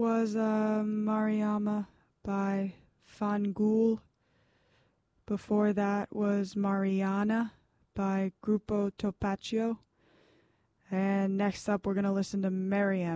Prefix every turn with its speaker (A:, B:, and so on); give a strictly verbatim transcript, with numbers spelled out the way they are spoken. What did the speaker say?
A: was uh, Mariama by Fangool. Before that was Mariana by Grupo Topaccio. And next up, we're going to listen to Maryam